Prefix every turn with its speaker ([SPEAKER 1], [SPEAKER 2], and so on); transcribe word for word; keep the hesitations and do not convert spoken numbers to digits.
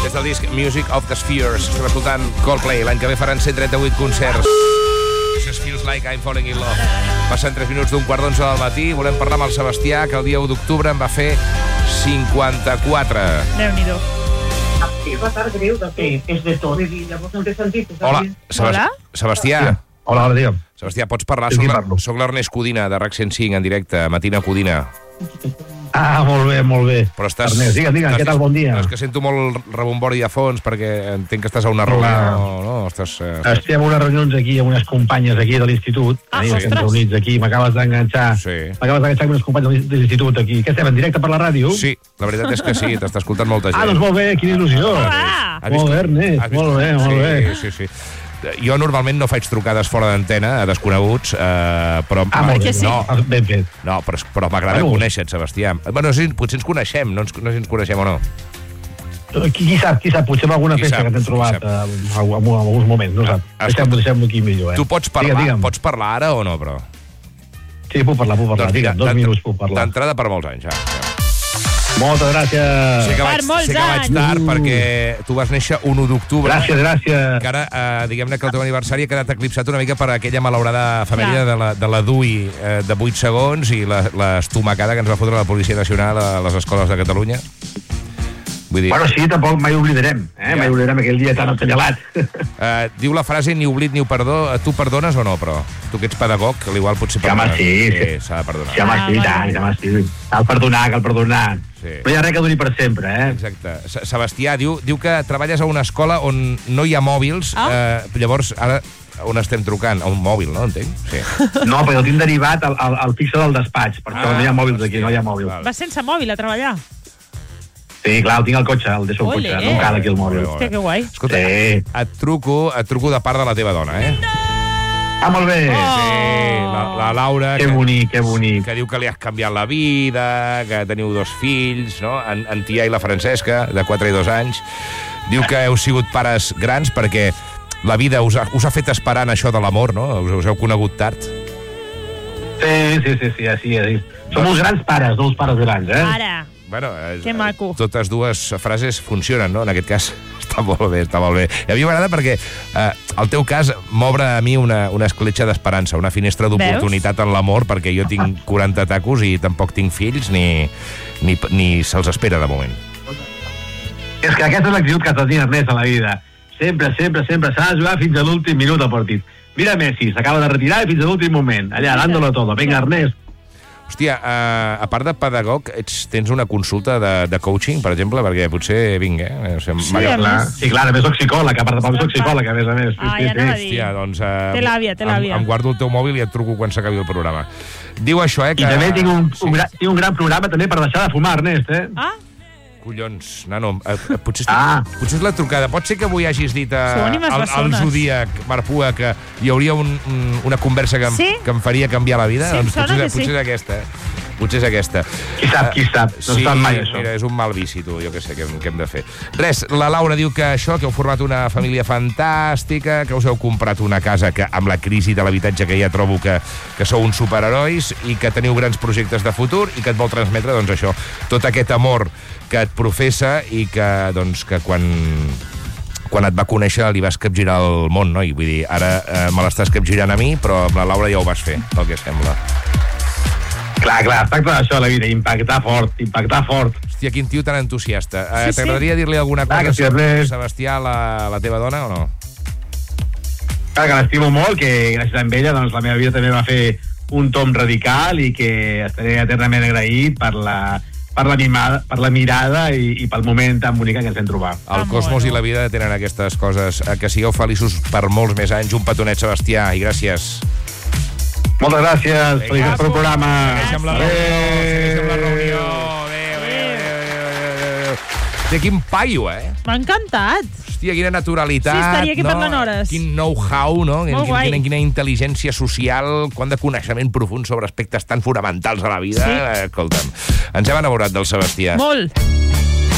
[SPEAKER 1] des del disc Music of the Spheres. Estem escoltant Coldplay. L'any que ve faran cent trenta-vuit concerts. Just feels like I'm falling in love. Passen tres minuts d'un quart d'onze del matí. Volem parlar amb el Sebastià, que el dia u d'octubre en va fer cinquanta-quatre.
[SPEAKER 2] Déu-n'hi-do.
[SPEAKER 3] Sí, va estar greu de fer. És de tot. Llavors no té sentit.
[SPEAKER 1] Hola, Sebast
[SPEAKER 2] Hola?
[SPEAKER 1] Sebastià.
[SPEAKER 4] Hola, hola, digue'm.
[SPEAKER 1] Sebastià, pots parlar?
[SPEAKER 4] Sí,
[SPEAKER 1] Soc,
[SPEAKER 4] parlo.
[SPEAKER 1] soc l'Ernest Codina, de RAC cent cinc, en directe, Matina Codina.
[SPEAKER 4] Ah, molt bé, molt bé.
[SPEAKER 1] Però estàs...
[SPEAKER 4] Ernest, digue'm, digue'm,
[SPEAKER 1] estàs-
[SPEAKER 4] què tal, bon dia?
[SPEAKER 1] És que sento molt rebombori de fons, perquè entenc que estàs a una reunió,
[SPEAKER 4] Hola.
[SPEAKER 1] no? Estàs, eh, estàs...
[SPEAKER 4] Estem a unes reunions aquí amb unes companyes aquí de l'institut.
[SPEAKER 2] Ah,
[SPEAKER 4] Ahir estem
[SPEAKER 2] ostres.
[SPEAKER 4] reunits aquí, m'acabes d'enganxar.
[SPEAKER 1] Sí.
[SPEAKER 4] M'acabes d'enganxar amb unes companyes de l'institut aquí. Què estem, en directe per la ràdio?
[SPEAKER 1] Sí, la veritat és que sí, t'està escoltant molta gent.
[SPEAKER 4] Ah, doncs molt bé, quina il·lusió.
[SPEAKER 2] Ah.
[SPEAKER 1] Has vist
[SPEAKER 4] Molt bé,
[SPEAKER 1] com-
[SPEAKER 4] Ernest,
[SPEAKER 1] has vist
[SPEAKER 4] molt
[SPEAKER 1] com-
[SPEAKER 4] bé, molt bé.
[SPEAKER 1] Sí, sí, sí. Jo normalment no faig trucades fora d'antena a desconeguts, eh, però...
[SPEAKER 4] Ah, molt bé,
[SPEAKER 2] que sí.
[SPEAKER 4] no, ben fet.
[SPEAKER 1] No, però, però m'agrada
[SPEAKER 4] Bueno.
[SPEAKER 1] conèixer-te, Sebastià. Bueno, no sé, potser ens coneixem, no, ens, no sé si ens coneixem o no.
[SPEAKER 4] Qui, qui sap, qui sap, potser en alguna
[SPEAKER 1] Qui
[SPEAKER 4] festa
[SPEAKER 1] sap,
[SPEAKER 4] que t'hem
[SPEAKER 1] qui
[SPEAKER 4] trobat
[SPEAKER 1] sap.
[SPEAKER 4] eh, en, en, en alguns moments, no sap.
[SPEAKER 1] Escolta,
[SPEAKER 4] Deixem-ho deixem aquí millor, eh?
[SPEAKER 1] Tu pots parlar,
[SPEAKER 4] Digue'm, digue'm.
[SPEAKER 1] pots parlar ara o no, però?
[SPEAKER 4] Sí, puc parlar, puc parlar. Digue'm, dos
[SPEAKER 1] d'ent-
[SPEAKER 4] minuts puc parlar.
[SPEAKER 1] D'entrada per molts anys, ja.
[SPEAKER 4] Moltes gràcies.
[SPEAKER 1] Sé que
[SPEAKER 2] Per
[SPEAKER 1] vaig,
[SPEAKER 2] molts
[SPEAKER 1] sé que vaig
[SPEAKER 2] anys.
[SPEAKER 1] tard
[SPEAKER 4] Uh.
[SPEAKER 1] perquè tu vas néixer un u d'octubre.
[SPEAKER 4] Gràcies, gràcies.
[SPEAKER 1] Que ara, eh, diguem-ne que el teu aniversari ha quedat eclipsat una mica per aquella malaurada família
[SPEAKER 2] Clar.
[SPEAKER 1] de la, de la D U I eh, de vuit segons i la- l'estomacada que ens va fotre la Policia Nacional a les escoles de Catalunya. Vull dir,
[SPEAKER 4] Bueno, sí, tampoc mai oblidarem, eh?
[SPEAKER 1] Ja.
[SPEAKER 4] Mai oblidarem aquell dia tan assenyalat.
[SPEAKER 1] eh, diu la frase ni oblit ni perdó. Tu perdones o no, però? Tu que ets pedagog, que l'igual potser
[SPEAKER 4] Sí, home,
[SPEAKER 1] perdones.
[SPEAKER 4] sí,
[SPEAKER 1] Sí,
[SPEAKER 4] sí.
[SPEAKER 1] s'ha de perdonar.
[SPEAKER 4] Sí, home,
[SPEAKER 2] Ah,
[SPEAKER 4] sí,
[SPEAKER 2] vale,
[SPEAKER 4] tant,
[SPEAKER 2] vale.
[SPEAKER 4] home, sí. Cal perdonar, cal perdonar.
[SPEAKER 1] Sí.
[SPEAKER 4] No hi ha res que duri per sempre, eh?
[SPEAKER 1] Exacte. Se- Sebastià, diu, diu que treballes a una escola on no hi ha mòbils,
[SPEAKER 2] Ah.
[SPEAKER 1] eh, llavors ara on estem trucant? A un mòbil, no? Entenc? Sí.
[SPEAKER 4] No, però el tinc derivat al, al, al fixe del despatx, perquè
[SPEAKER 1] Ah,
[SPEAKER 4] no hi ha mòbils aquí, no hi ha mòbils.
[SPEAKER 1] val.
[SPEAKER 2] Vas sense mòbil a treballar.
[SPEAKER 4] Sí, clar, el tinc al cotxe, el deixo al
[SPEAKER 2] Ole.
[SPEAKER 4] cotxe, no em cal aquí el mòbil.
[SPEAKER 1] Molt bé.
[SPEAKER 2] Hòstia, que guai.
[SPEAKER 1] Escolta,
[SPEAKER 4] Sí.
[SPEAKER 1] et truco, et truco de part de la teva dona, eh?
[SPEAKER 4] Ah, molt bé.
[SPEAKER 2] Oh.
[SPEAKER 1] Sí, la, la Laura,
[SPEAKER 4] Que bonic, que bonic.
[SPEAKER 1] que diu que li has canviat la vida, que teniu dos fills, no? En, en Tia i la Francesca, de quatre i dos anys. Diu que heu sigut pares grans perquè la vida us ha, us ha fet esperant això de l'amor, no? Us, us heu conegut tard.
[SPEAKER 4] Sí, sí, sí, sí, així és. Som uns grans pares, no uns pares grans, eh?
[SPEAKER 2] Ara.
[SPEAKER 1] Bueno, és,
[SPEAKER 2] Que maco.
[SPEAKER 1] Totes dues frases funcionen, no? En aquest cas està molt bé, està molt bé. I a mi m'agrada perquè eh, el teu cas m'obre a mi una, una escletxa d'esperança, una finestra d'oportunitat en l'amor, perquè jo tinc quaranta tacos i tampoc tinc fills ni, ni, ni se'ls espera de moment.
[SPEAKER 4] És que aquesta és l'actitud que has de tenir, Ernest, a la vida. Sempre, sempre, sempre s'ha de jugar fins a l'últim minut del partit. Mira Messi, s'acaba de retirar i fins a l'últim moment. Allà, dándolo todo. Vinga, Ernest.
[SPEAKER 1] Hòstia, eh, a part de pedagog, ets, tens una consulta de, de coaching, per exemple, perquè potser vinc, eh? O sigui,
[SPEAKER 2] Sí,
[SPEAKER 1] m'agrada-
[SPEAKER 2] a
[SPEAKER 4] Clar,
[SPEAKER 2] més.
[SPEAKER 4] sí, clar, a més soc psicòleg, a part de poc soc psicòleg, a més a més. Sí,
[SPEAKER 2] Ah,
[SPEAKER 4] sí,
[SPEAKER 2] ja anava a
[SPEAKER 4] sí.
[SPEAKER 2] dir.
[SPEAKER 1] Hòstia, doncs... Eh,
[SPEAKER 2] Té l'àvia, té l'àvia.
[SPEAKER 1] Em, em guardo el teu mòbil i et truco quan s'acabi el programa. Diu això, eh, que...
[SPEAKER 4] I també tinc un,
[SPEAKER 1] Sí.
[SPEAKER 4] un, gran, tinc un gran programa també per deixar de fumar, Ernest, eh?
[SPEAKER 2] Ah,
[SPEAKER 1] Collons, nano, eh, eh, potser, estic,
[SPEAKER 4] Ah.
[SPEAKER 1] potser és la trucada. Pot ser que avui hagis dit a,
[SPEAKER 2] Sou ànimes
[SPEAKER 1] al, al
[SPEAKER 2] bessones.
[SPEAKER 1] Zodíac, Marpua, que hi hauria un, un, una conversa que em,
[SPEAKER 2] Sí?
[SPEAKER 1] que em faria canviar la vida?
[SPEAKER 2] Sí, em
[SPEAKER 1] doncs
[SPEAKER 2] sona
[SPEAKER 1] potser,
[SPEAKER 2] que sí.
[SPEAKER 1] potser és aquesta, eh? Potser és aquesta.
[SPEAKER 4] Qui sap, qui sap. No
[SPEAKER 1] sí,
[SPEAKER 4] sap mai, això.
[SPEAKER 1] mira, és un mal vici, tu, jo què sé, què, què hem de fer. Res, la Laura diu que això, que heu format una família fantàstica, que us heu comprat una casa que amb la crisi de l'habitatge que ja trobo que, que sou uns superherois i que teniu grans projectes de futur i que et vol transmetre, doncs això, tot aquest amor que et professa i que, doncs, que quan quan et va conèixer li vas capgirar el món, no? I vull dir, ara eh, me l'estàs capgirant a mi, però amb la Laura ja ho vas fer, pel que sembla.
[SPEAKER 4] Clar, clar, es tracta d'això a la vida, impactar fort, impactar fort.
[SPEAKER 1] Hòstia, quin tio tan entusiasta. Eh,
[SPEAKER 2] Sí, sí.
[SPEAKER 1] T'agradaria dir-li alguna cosa,
[SPEAKER 4] Ah, que sí, Ernest.
[SPEAKER 1] Sebastià, a la, la teva dona, o no?
[SPEAKER 4] Clar, que l'estimo molt, que gràcies a ella doncs, la meva vida també va fer un tom radical i que estaré eternament agraït per la, per la, mimada, per la mirada i, i pel moment tan bonic que ens hem trobat.
[SPEAKER 1] El
[SPEAKER 2] Ah,
[SPEAKER 1] cosmos
[SPEAKER 2] bueno.
[SPEAKER 1] i la vida tenen aquestes coses. Eh, Que sigueu feliços per molts més anys. Un petonet, Sebastià, i gràcies.
[SPEAKER 4] Moltes gràcies,
[SPEAKER 1] Vinga.
[SPEAKER 4] felicitats pel programa.
[SPEAKER 1] Segueix amb la reunió. Segueix amb la reunió. Adéu, adéu, adéu, adéu, adéu. Hòstia, quin paio, eh?
[SPEAKER 2] m'ha encantat.
[SPEAKER 1] Hòstia, quina naturalitat.
[SPEAKER 2] Sí, estaria aquí
[SPEAKER 1] no?
[SPEAKER 2] parlant hores.
[SPEAKER 1] Quin know-how, no?
[SPEAKER 2] Molt
[SPEAKER 1] Quina,
[SPEAKER 2] guai.
[SPEAKER 1] quina, quina intel·ligència social, quant de coneixement profund sobre aspectes tan fonamentals a la vida.
[SPEAKER 2] Sí.
[SPEAKER 1] Eh, Escolta'm, ens hem enamorat del Sebastià.
[SPEAKER 2] Molt.